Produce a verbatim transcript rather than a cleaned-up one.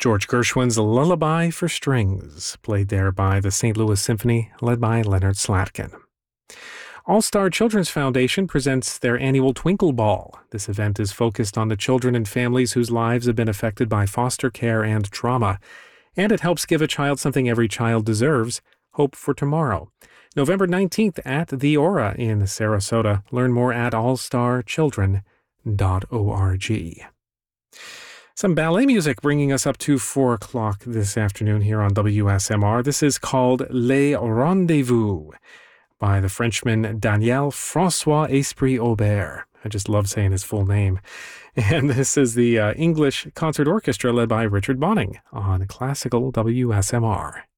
George Gershwin's Lullaby for Strings, played there by the Saint Louis Symphony, led by Leonard Slatkin. All Star Children's Foundation presents their annual Twinkle Ball. This event is focused on the children and families whose lives have been affected by foster care and trauma, and it helps give a child something every child deserves, hope for tomorrow. November nineteenth at the Aura in Sarasota. Learn more at all star children dot org. Some ballet music bringing us up to four o'clock this afternoon here on W S M R. This is called Les Rendezvous by the Frenchman Daniel Francois Esprit Aubert. I just love saying his full name. And this is the uh, English Concert Orchestra led by Richard Bonning on Classical W S M R.